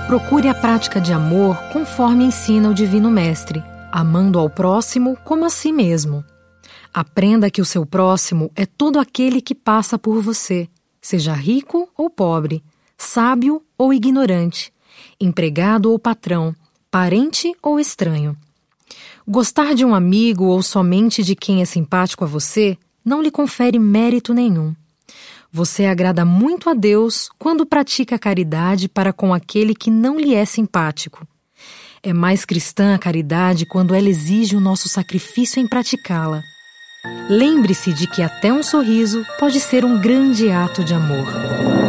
Procure a prática de amor conforme ensina o Divino Mestre, amando ao próximo como a si mesmo. Aprenda que o seu próximo é todo aquele que passa por você, seja rico ou pobre, sábio ou ignorante, empregado ou patrão, parente ou estranho. Gostar de um amigo ou somente de quem é simpático a você não lhe confere mérito nenhum. Você agrada muito a Deus quando pratica a caridade para com aquele que não lhe é simpático. É mais cristã a caridade quando ela exige o nosso sacrifício em praticá-la. Lembre-se de que até um sorriso pode ser um grande ato de amor.